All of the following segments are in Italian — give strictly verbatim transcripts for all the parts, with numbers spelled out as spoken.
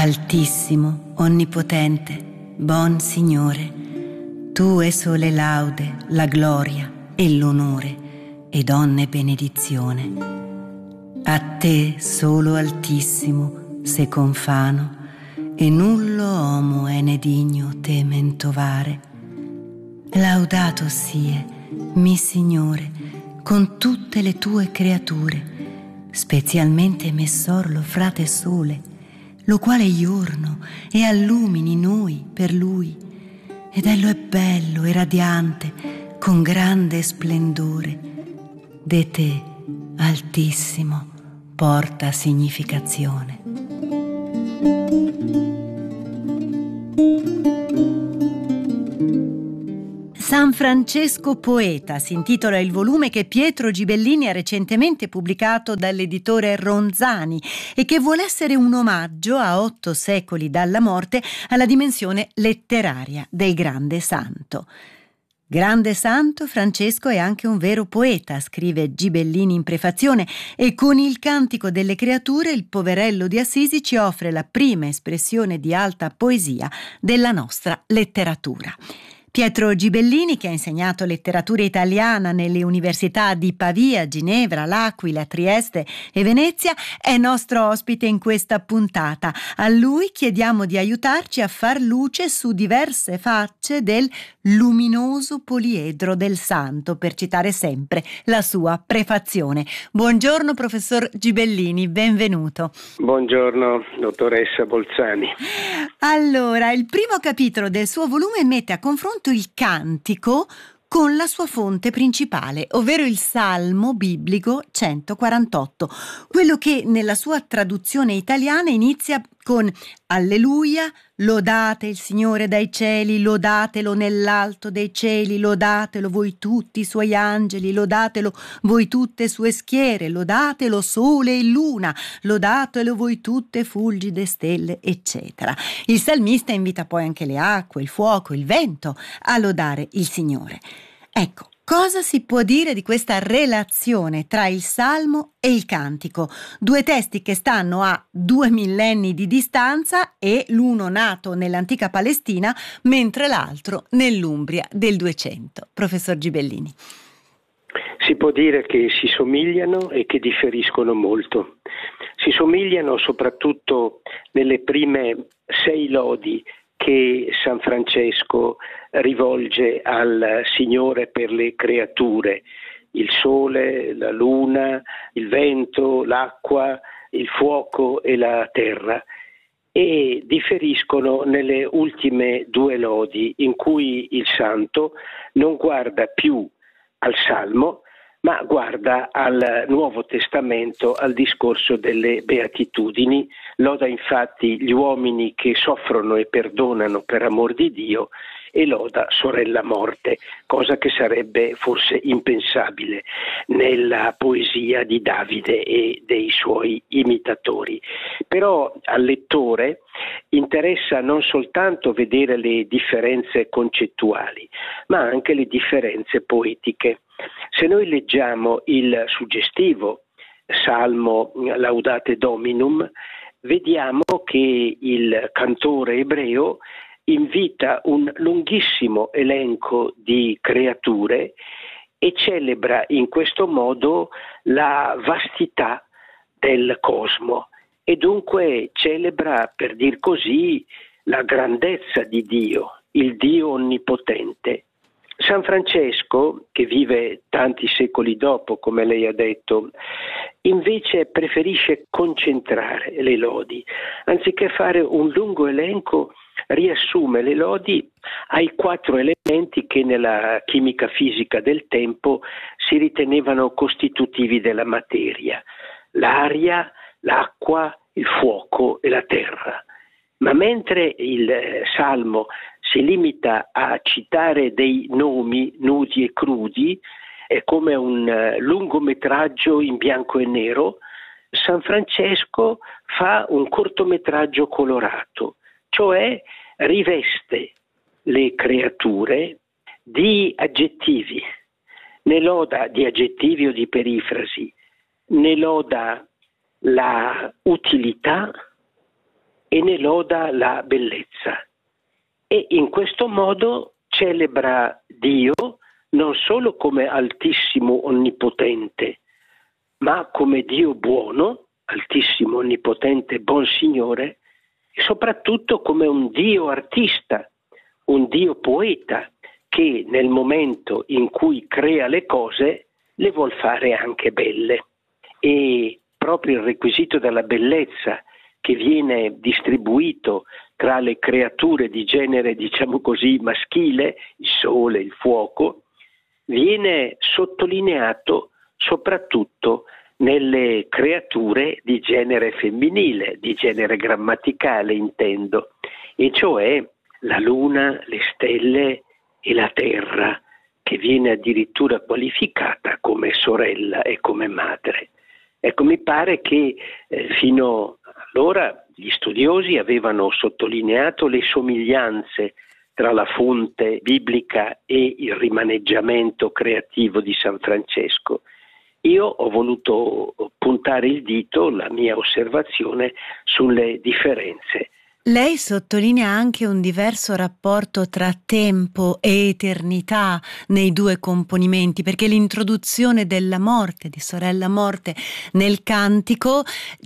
Altissimo, onnipotente, bon Signore, tu e sole laude, la gloria e l'onore ed onne benedizione. A te solo Altissimo se confano, e nullo homo ene digno te mentovare. Laudato sie, mi Signore, con tutte le tue creature, specialmente Messorlo frate sole, lo quale giorno e allumini noi per lui, ed ello è bello e radiante con grande splendore. De te, Altissimo, porta significazione. San Francesco Poeta si intitola il volume che Pietro Gibellini ha recentemente pubblicato dall'editore Ronzani e che vuole essere un omaggio a otto secoli dalla morte alla dimensione letteraria del grande santo. Grande santo, Francesco è anche un vero poeta, scrive Gibellini in prefazione, e con il Cantico delle Creature il poverello di Assisi ci offre la prima espressione di alta poesia della nostra letteratura. Pietro Gibellini, che ha insegnato letteratura italiana nelle università di Pavia, Ginevra, L'Aquila, Trieste e Venezia, è nostro ospite in questa puntata. A lui chiediamo di aiutarci a far luce su diverse facce del luminoso poliedro del santo, per citare sempre la sua prefazione. Buongiorno professor Gibellini, benvenuto. Buongiorno dottoressa Bolzani. Allora, il primo capitolo del suo volume mette a confronto il cantico con la sua fonte principale, ovvero il Salmo biblico centoquarantotto, quello che nella sua traduzione italiana inizia con Alleluia, lodate il Signore dai cieli, lodatelo nell'alto dei cieli, lodatelo voi tutti i suoi angeli, lodatelo voi tutte sue schiere, lodatelo sole e luna, lodatelo voi tutte fulgide stelle, eccetera. Il salmista invita poi anche le acque, il fuoco, il vento a lodare il Signore. Ecco, cosa si può dire di questa relazione tra il Salmo e il Cantico? Due testi che stanno a due millenni di distanza e l'uno nato nell'antica Palestina, mentre l'altro nell'Umbria del duecento. Professor Gibellini. Si può dire che si somigliano e che differiscono molto. Si somigliano soprattutto nelle prime sei lodi che San Francesco rivolge al Signore per le creature, il sole, la luna, il vento, l'acqua, il fuoco e la terra, e differiscono nelle ultime due lodi in cui il santo non guarda più al Salmo, ma guarda al Nuovo Testamento, al discorso delle Beatitudini. Loda infatti gli uomini che soffrono e perdonano per amor di Dio, e loda sorella morte, cosa che sarebbe forse impensabile nella poesia di Davide e dei suoi imitatori. Però al lettore interessa non soltanto vedere le differenze concettuali, ma anche le differenze poetiche. Se noi leggiamo il suggestivo Salmo Laudate Dominum, vediamo che il cantore ebreo invita un lunghissimo elenco di creature e celebra in questo modo la vastità del cosmo, e dunque celebra, per dir così, la grandezza di Dio, il Dio onnipotente. San Francesco, che vive tanti secoli dopo, come lei ha detto, invece preferisce concentrare le lodi. Anziché fare un lungo elenco, riassume le lodi ai quattro elementi che nella chimica fisica del tempo si ritenevano costitutivi della materia: l'aria, l'acqua, il fuoco e la terra. Ma mentre il Salmo si limita a citare dei nomi nudi e crudi, è come un lungometraggio in bianco e nero, San Francesco fa un cortometraggio colorato, cioè riveste le creature di aggettivi, ne loda di aggettivi o di perifrasi, ne loda la utilità, e ne loda la bellezza. E in questo modo celebra Dio non solo come altissimo onnipotente, ma come Dio buono, altissimo onnipotente, buon Signore, e soprattutto come un Dio artista, un Dio poeta, che nel momento in cui crea le cose le vuol fare anche belle. E proprio il requisito della bellezza che viene distribuito tra le creature di genere, diciamo così, maschile, il sole, il fuoco, viene sottolineato soprattutto nelle creature di genere femminile, di genere grammaticale intendo, e cioè la luna, le stelle e la terra, che viene addirittura qualificata come sorella e come madre. Ecco, mi pare che eh, fino allora gli studiosi avevano sottolineato le somiglianze tra la fonte biblica e il rimaneggiamento creativo di San Francesco. Io ho voluto puntare il dito, la mia osservazione, sulle differenze. Lei sottolinea anche un diverso rapporto tra tempo e eternità nei due componimenti, perché l'introduzione della morte, di Sorella Morte, nel cantico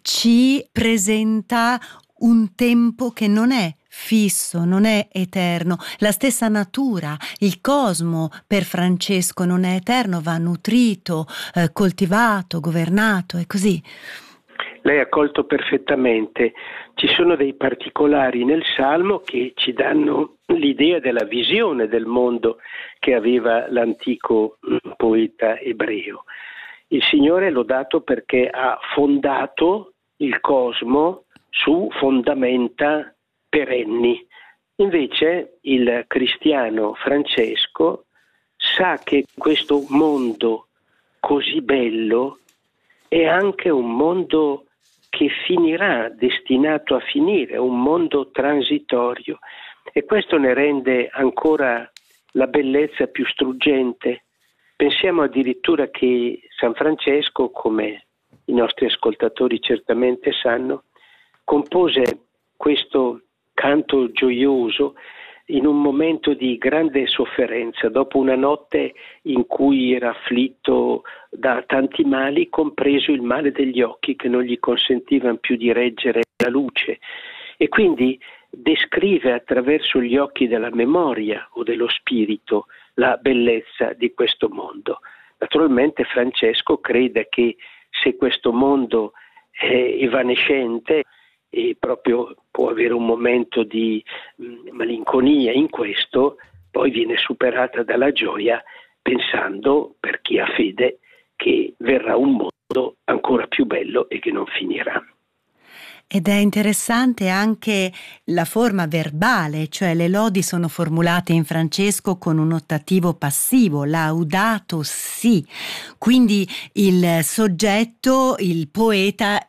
ci presenta un tempo che non è fisso, non è eterno. La stessa natura, il cosmo per Francesco non è eterno, va nutrito, eh, coltivato, governato e così. Lei ha colto perfettamente. Ci sono dei particolari nel Salmo che ci danno l'idea della visione del mondo che aveva l'antico poeta ebreo. Il Signore è lodato perché ha fondato il cosmo su fondamenta perenni. Invece il cristiano Francesco sa che questo mondo così bello è anche un mondo che finirà, destinato a finire, un mondo transitorio, e questo ne rende ancora la bellezza più struggente. Pensiamo addirittura che San Francesco, come i nostri ascoltatori certamente sanno, compose questo canto gioioso in un momento di grande sofferenza, dopo una notte in cui era afflitto da tanti mali, compreso il male degli occhi che non gli consentivano più di reggere la luce, e quindi descrive attraverso gli occhi della memoria o dello spirito la bellezza di questo mondo. Naturalmente Francesco crede che se questo mondo è evanescente e proprio può avere un momento di mh, malinconia in questo, poi viene superata dalla gioia pensando, per chi ha fede, che verrà un mondo ancora più bello e che non finirà. Ed è interessante anche la forma verbale, cioè le lodi sono formulate in Francesco con un ottativo passivo, laudato si, quindi il soggetto, il poeta,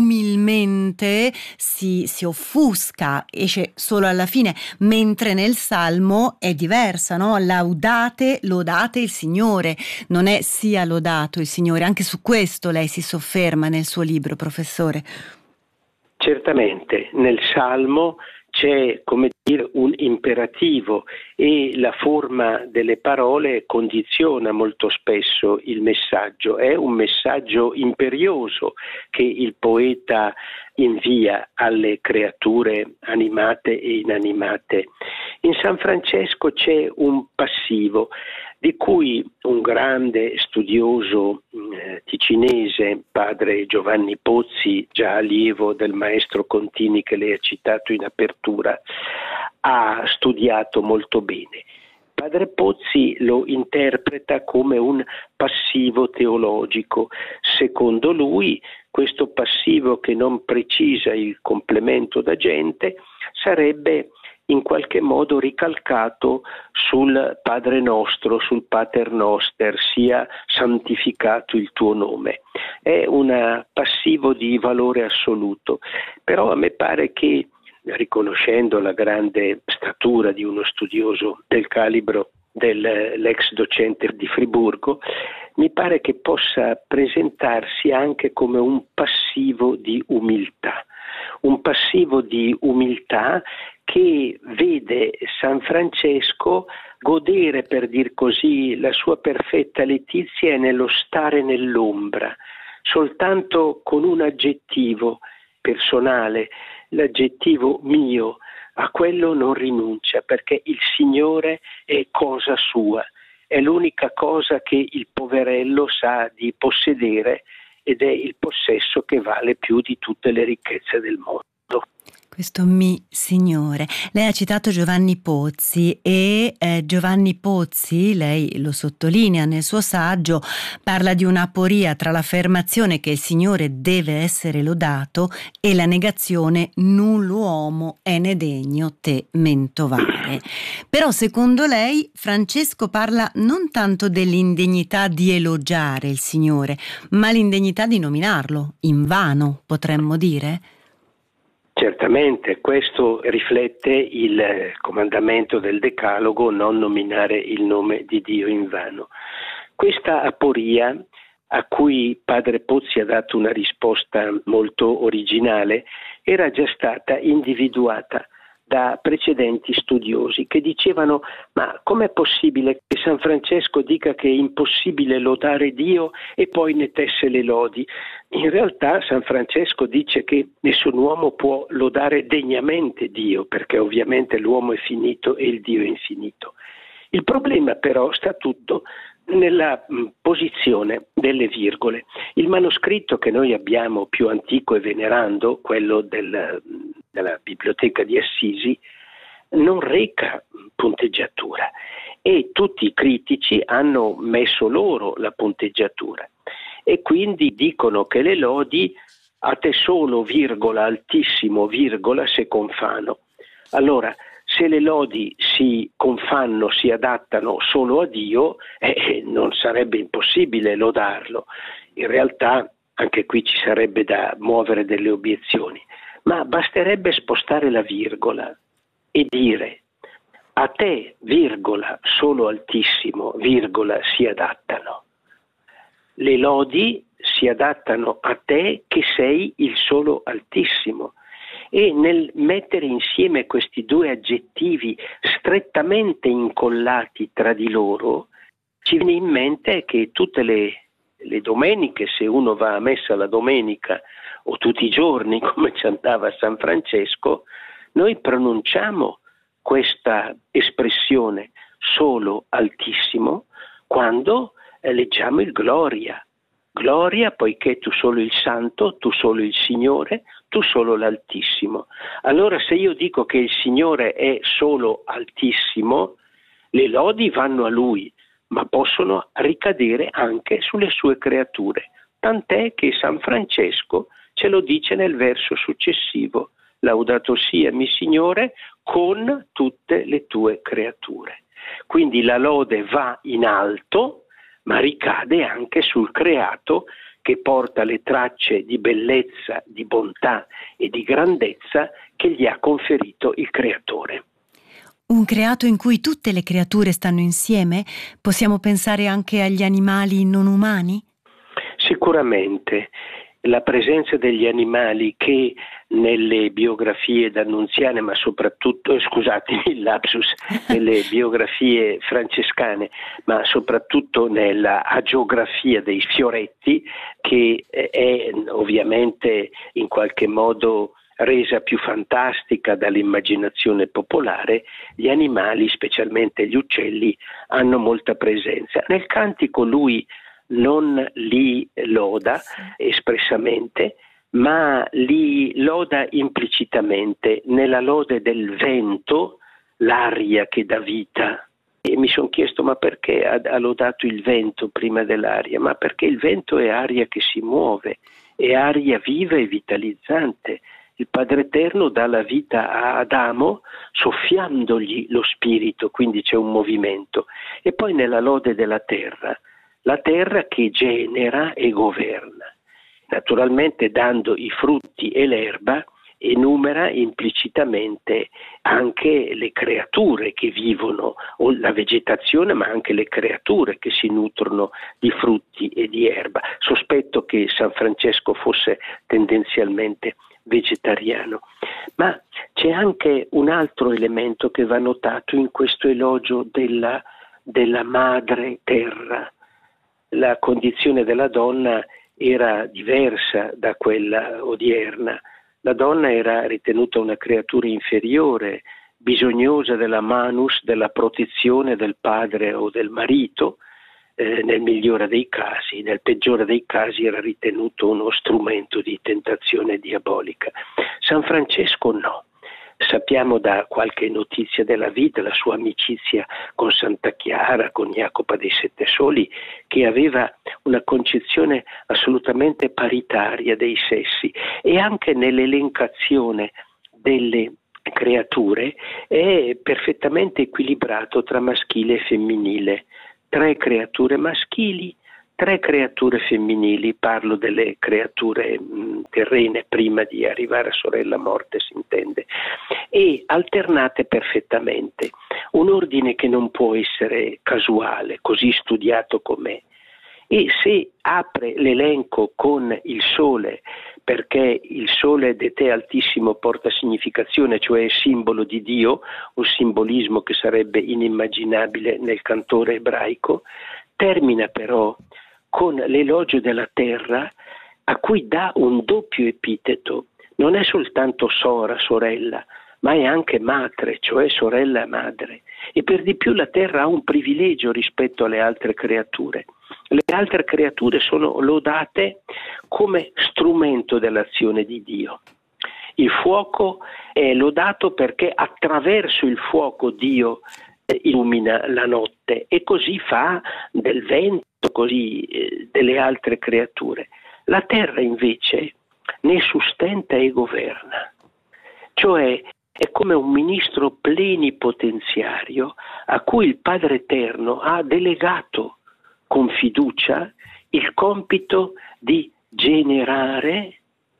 umilmente si, si offusca, esce solo alla fine, mentre nel Salmo è diversa, no? Laudate, lodate il Signore, non è sia lodato il Signore. Anche su questo lei si sofferma nel suo libro, professore. Certamente, nel Salmo c'è, come dire, un imperativo e la forma delle parole condiziona molto spesso il messaggio. È un messaggio imperioso che il poeta invia alle creature animate e inanimate. In San Francesco c'è un passivo di cui un grande studioso eh, ticinese, padre Giovanni Pozzi, già allievo del maestro Contini che lei ha citato in apertura, ha studiato molto bene. Padre Pozzi lo interpreta come un passivo teologico. Secondo lui, questo passivo che non precisa il complemento d'agente sarebbe in qualche modo ricalcato sul Padre nostro, sul Pater Noster, sia santificato il tuo nome. È un passivo di valore assoluto, però a me pare che, riconoscendo la grande statura di uno studioso del calibro dell'ex docente di Friburgo, mi pare che possa presentarsi anche come un passivo di umiltà. Un un passivo di umiltà che vede San Francesco godere, per dir così, la sua perfetta letizia nello stare nell'ombra, soltanto con un aggettivo personale, l'aggettivo mio, a quello non rinuncia, perché il Signore è cosa sua, è l'unica cosa che il poverello sa di possedere ed è il possesso che vale più di tutte le ricchezze del mondo. Questo mi Signore. Lei ha citato Giovanni Pozzi e eh, Giovanni Pozzi, lei lo sottolinea nel suo saggio, parla di un'aporia tra l'affermazione che il Signore deve essere lodato e la negazione null uomo è ne degno te mentovare. Però secondo lei Francesco parla non tanto dell'indegnità di elogiare il Signore, ma l'indegnità di nominarlo, invano potremmo dire? Certamente, questo riflette il comandamento del Decalogo, non nominare il nome di Dio invano. Questa aporia, a cui padre Pozzi ha dato una risposta molto originale, era già stata individuata da precedenti studiosi che dicevano: ma com'è possibile che San Francesco dica che è impossibile lodare Dio e poi ne tesse le lodi? In realtà San Francesco dice che nessun uomo può lodare degnamente Dio, perché ovviamente l'uomo è finito e il Dio è infinito. Il problema però sta tutto nella mh, posizione delle virgole. Il manoscritto che noi abbiamo più antico e venerando, quello del, della biblioteca di Assisi, non reca punteggiatura e tutti i critici hanno messo loro la punteggiatura e quindi dicono che le lodi a te solo, virgola, altissimo, virgola, se confano. Allora, se le lodi si confanno, si adattano solo a Dio, eh, non sarebbe impossibile lodarlo. In realtà anche qui ci sarebbe da muovere delle obiezioni, ma basterebbe spostare la virgola e dire: a te, virgola, solo altissimo, virgola, si adattano. Le lodi si adattano a te che sei il solo altissimo. E nel mettere insieme questi due aggettivi strettamente incollati tra di loro, ci viene in mente che tutte le, le domeniche, se uno va a messa la domenica o tutti i giorni come ci andava San Francesco, noi pronunciamo questa espressione solo altissimo quando eh, leggiamo il Gloria. Gloria, poiché tu solo il Santo, tu solo il Signore, tu solo l'Altissimo. Allora se io dico che il Signore è solo Altissimo, le lodi vanno a Lui, ma possono ricadere anche sulle sue creature. Tant'è che San Francesco ce lo dice nel verso successivo: Laudato sia mi Signore con tutte le tue creature. Quindi la lode va in alto, ma ricade anche sul creato che porta le tracce di bellezza, di bontà e di grandezza che gli ha conferito il Creatore. Un creato in cui tutte le creature stanno insieme? Possiamo pensare anche agli animali non umani? Sicuramente. La presenza degli animali che nelle biografie d'annunziane, ma soprattutto, scusatemi il lapsus, nelle biografie francescane, ma soprattutto nella agiografia dei fioretti, che è ovviamente in qualche modo resa più fantastica dall'immaginazione popolare, gli animali, specialmente gli uccelli, hanno molta presenza. Nel cantico lui non li loda espressamente, ma li loda implicitamente nella lode del vento, l'aria che dà vita. E mi sono chiesto: ma perché ha, ha lodato il vento prima dell'aria? Ma perché il vento è aria che si muove, è aria viva e vitalizzante. Il Padre Eterno dà la vita a Adamo soffiandogli lo spirito, quindi c'è un movimento. E poi nella lode della terra, la terra che genera e governa, naturalmente dando i frutti e l'erba, enumera implicitamente anche le creature che vivono, o la vegetazione, ma anche le creature che si nutrono di frutti e di erba. Sospetto che San Francesco fosse tendenzialmente vegetariano. Ma c'è anche un altro elemento che va notato in questo elogio della, della madre terra. La condizione della donna era diversa da quella odierna. La donna era ritenuta una creatura inferiore, bisognosa della manus, della protezione del padre o del marito, eh, nel migliore dei casi. Nel peggiore dei casi era ritenuto uno strumento di tentazione diabolica. San Francesco no. Sappiamo da qualche notizia della vita, la sua amicizia con Santa Chiara, con Jacopa dei Sette Soli, che aveva una concezione assolutamente paritaria dei sessi, e anche nell'elencazione delle creature è perfettamente equilibrato tra maschile e femminile. Tre creature maschili, tre creature femminili, parlo delle creature mh, terrene prima di arrivare a sorella morte, si intende, e alternate perfettamente, un ordine che non può essere casuale, così studiato com'è. E se apre l'elenco con il sole, perché il sole de te altissimo porta significazione, cioè è simbolo di Dio, un simbolismo che sarebbe inimmaginabile nel cantore ebraico, termina però con l'elogio della terra, a cui dà un doppio epiteto. Non è soltanto sora, sorella, ma è anche madre, cioè sorella e madre. E per di più la terra ha un privilegio rispetto alle altre creature. Le altre creature sono lodate come strumento dell'azione di Dio. Il fuoco è lodato perché attraverso il fuoco Dio illumina la notte, e così fa del vento, così eh, delle altre creature. La terra invece ne sustenta e governa, cioè è come un ministro plenipotenziario a cui il Padre Eterno ha delegato con fiducia il compito di generare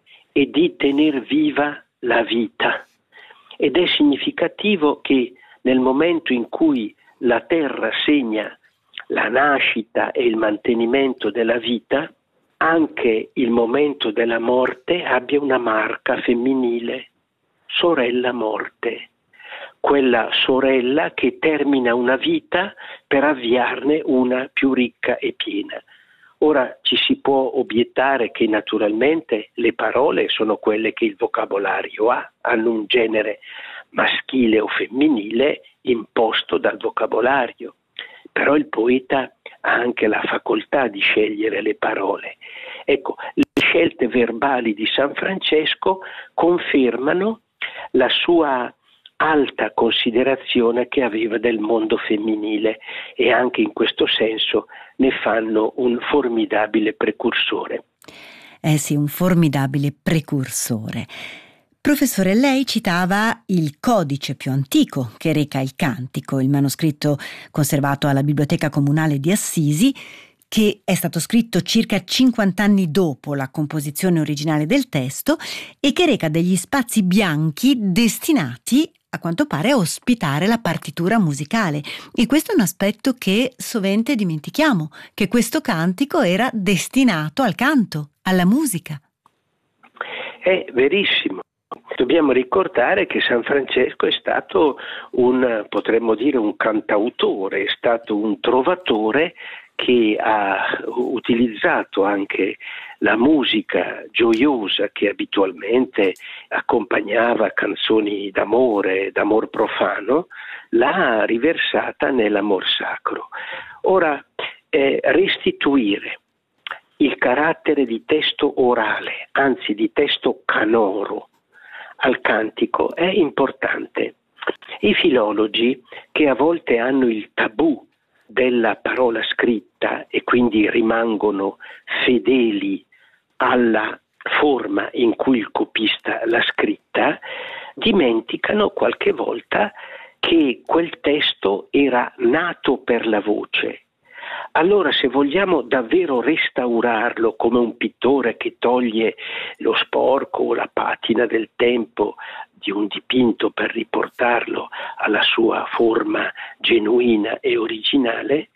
e di tener viva la vita. Ed è significativo che nel momento in cui la terra segna la nascita e il mantenimento della vita, anche il momento della morte abbia una marca femminile, sorella morte, quella sorella che termina una vita per avviarne una più ricca e piena. Ora ci si può obiettare che naturalmente le parole sono quelle che il vocabolario ha, hanno un genere maschile o femminile imposto dal vocabolario, però il poeta ha anche la facoltà di scegliere le parole. Ecco, le scelte verbali di San Francesco confermano la sua alta considerazione che aveva del mondo femminile, e anche in questo senso ne fanno un formidabile precursore. Eh sì, un formidabile precursore. Professore, lei citava il codice più antico che reca il cantico, il manoscritto conservato alla Biblioteca Comunale di Assisi, che è stato scritto circa cinquanta anni dopo la composizione originale del testo e che reca degli spazi bianchi destinati, a quanto pare, a ospitare la partitura musicale. E questo è un aspetto che sovente dimentichiamo, che questo cantico era destinato al canto, alla musica. È verissimo. Dobbiamo ricordare che San Francesco è stato un, potremmo dire, un cantautore, è stato un trovatore che ha utilizzato anche la musica gioiosa che abitualmente accompagnava canzoni d'amore, d'amor profano, l'ha riversata nell'amor sacro. Ora, eh, restituire il carattere di testo orale, anzi di testo canoro, al cantico è importante. I filologi, che a volte hanno il tabù della parola scritta e quindi rimangono fedeli alla forma in cui il copista l'ha scritta, dimenticano qualche volta che quel testo era nato per la voce. Allora, se vogliamo davvero restaurarlo come un pittore che toglie lo sporco o la patina del tempo di un dipinto per riportarlo alla sua forma genuina e originale,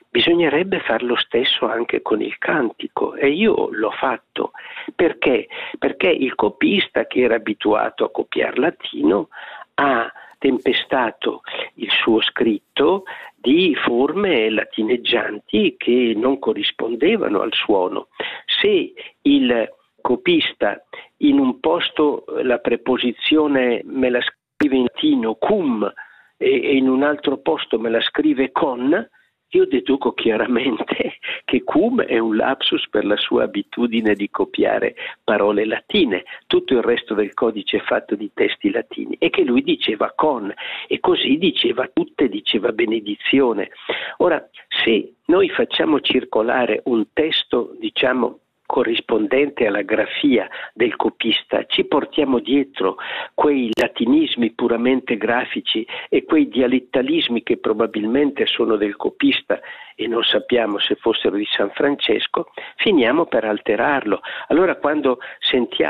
bisognerebbe fare lo stesso anche con il cantico, e io l'ho fatto. Perché? Perché il copista, che era abituato a copiare latino, ha tempestato il suo scritto di forme latineggianti che non corrispondevano al suono. Se il copista in un posto la preposizione me la scrive in latino cum e in un altro posto me la scrive con, io deduco chiaramente che cum è un lapsus per la sua abitudine di copiare parole latine, tutto il resto del codice è fatto di testi latini, e che lui diceva con, e così diceva tutte, diceva benedizione. Ora, se noi facciamo circolare un testo, diciamo, corrispondente alla grafia del copista, ci portiamo dietro quei latinismi puramente grafici e quei dialettalismi che probabilmente sono del copista e non sappiamo se fossero di San Francesco, finiamo per alterarlo. Allora, quando sentiamo